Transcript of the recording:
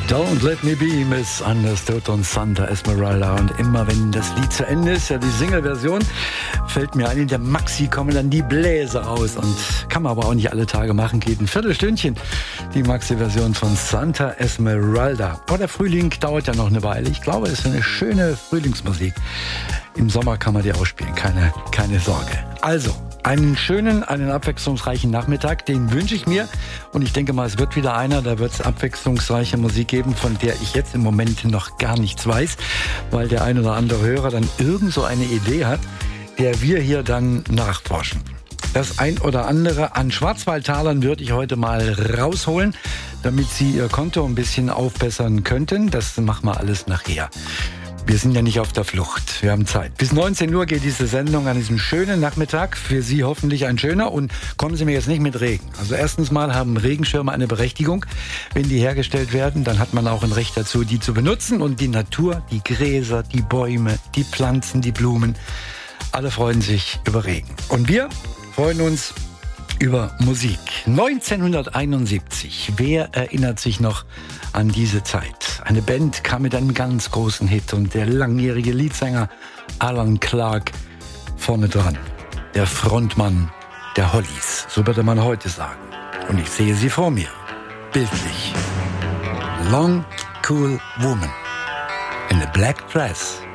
Don't Let Me Be, Misunderstood und Santa Esmeralda. Und immer wenn das Lied zu Ende ist, ja die Single-Version, fällt mir ein, in der Maxi kommen dann die Bläser raus. Und kann man aber auch nicht alle Tage machen, geht ein Viertelstündchen. Die Maxi-Version von Santa Esmeralda. Aber der Frühling dauert ja noch eine Weile. Ich glaube, es ist eine schöne Frühlingsmusik. Im Sommer kann man die ausspielen, keine Sorge. Also, einen schönen, einen abwechslungsreichen Nachmittag, den wünsche ich mir. Und ich denke mal, es wird wieder einer, da wird es abwechslungsreiche Musik geben, von der ich jetzt im Moment noch gar nichts weiß, weil der ein oder andere Hörer dann irgend so eine Idee hat, der wir hier dann nachforschen. Das ein oder andere an Schwarzwaldtalern würde ich heute mal rausholen, damit Sie Ihr Konto ein bisschen aufbessern könnten. Das machen wir alles nachher. Wir sind ja nicht auf der Flucht, wir haben Zeit. Bis 19 Uhr geht diese Sendung an diesem schönen Nachmittag. Für Sie hoffentlich ein schöner. Und kommen Sie mir jetzt nicht mit Regen. Also erstens mal haben Regenschirme eine Berechtigung. Wenn die hergestellt werden, dann hat man auch ein Recht dazu, die zu benutzen. Und die Natur, die Gräser, die Bäume, die Pflanzen, die Blumen, alle freuen sich über Regen. Und wir freuen uns über Musik. 1971. Wer erinnert sich noch an diese Zeit? Eine Band kam mit einem ganz großen Hit und der langjährige Leadsänger Alan Clark vorne dran. Der Frontmann der Hollies, so würde man heute sagen. Und ich sehe sie vor mir, bildlich. Long, cool woman in a black dress.